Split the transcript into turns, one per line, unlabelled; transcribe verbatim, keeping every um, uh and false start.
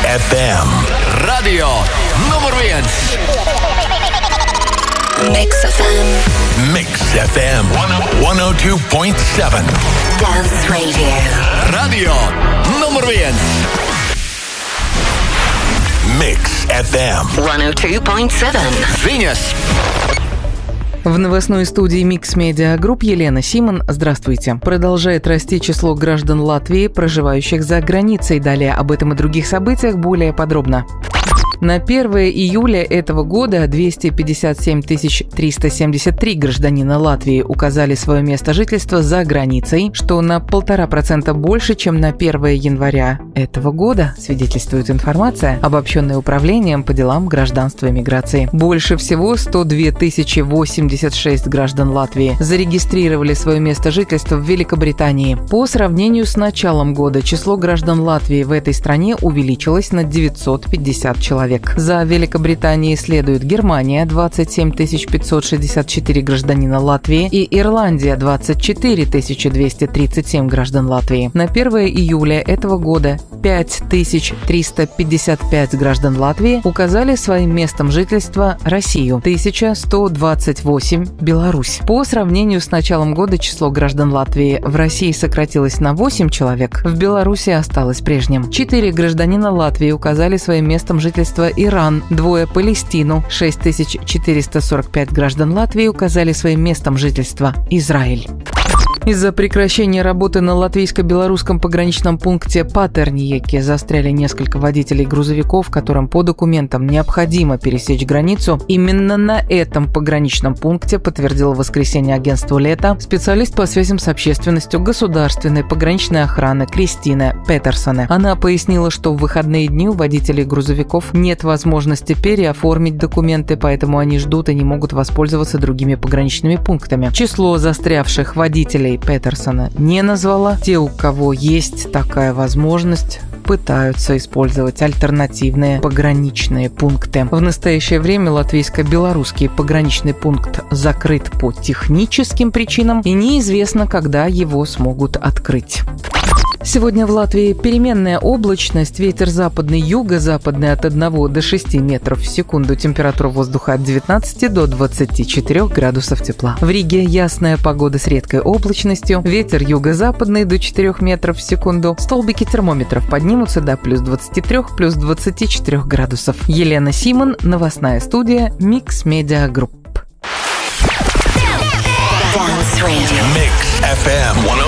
эф эм.
Radio nummer viens.
Mix эф эм.
Mix эф эм сто два point seven.
Dance Radio.
Radio nummer viens.
Mix эф эм.
сто два point seven.
Viņas.
В новостной студии Mix Media Group Елена Симон. Здравствуйте. Продолжает расти число граждан Латвии, проживающих за границей. Далее об этом и других событиях более подробно. На первое июля этого года двести пятьдесят семь тысяч триста семьдесят три гражданина Латвии указали свое место жительства за границей, что на полтора процента больше, чем на первое января этого года, свидетельствует информация, обобщенная Управлением по делам гражданства и миграции. Больше всего сто две тысячи восемьдесят шесть граждан Латвии зарегистрировали свое место жительства в Великобритании. По сравнению с началом года число граждан Латвии в этой стране увеличилось на девятьсот пятьдесят человек. За Великобританией следует Германия – двадцать семь тысяч пятьсот шестьдесят четыре гражданина Латвии и Ирландия – двадцать четыре тысячи двести тридцать семь граждан Латвии. На первое июля этого года пять тысяч триста пятьдесят пять граждан Латвии указали своим местом жительства Россию, тысяча сто двадцать восемь – Беларусь. По сравнению с началом года число граждан Латвии в России сократилось на восемь человек, в Беларуси осталось прежним. Четыре гражданина Латвии указали своим местом жительства Иран, двое – Палестину, шесть тысяч четыреста сорок пять граждан Латвии указали своим местом жительства Израиль. Из-за прекращения работы на латвийско-белорусском пограничном пункте Патерниеке застряли несколько водителей грузовиков, которым по документам необходимо пересечь границу. Именно на этом пограничном пункте, подтвердило в воскресенье агентству «Лето» специалист по связям с общественностью государственной пограничной охраны Кристина Петерсоне. Она пояснила, что в выходные дни у водителей грузовиков нет возможности переоформить документы, поэтому они ждут и не могут воспользоваться другими пограничными пунктами. Число застрявших водителей Петерсона не назвала. Те, у кого есть такая возможность, пытаются использовать альтернативные пограничные пункты. В настоящее время латвийско-белорусский пограничный пункт закрыт по техническим причинам и неизвестно, когда его смогут открыть. Сегодня в Латвии переменная облачность, ветер западный, юго-западный от одного до шести метров в секунду, температура воздуха от девятнадцати до двадцати четырёх градусов тепла. В Риге ясная погода с редкой облачностью, ветер юго-западный до четырёх метров в секунду, столбики термометров поднимутся до плюс двадцати трёх, плюс двадцати четырёх градусов. Елена Симон, новостная студия Mix Media Group.
Dance Radio.
Mix эф эм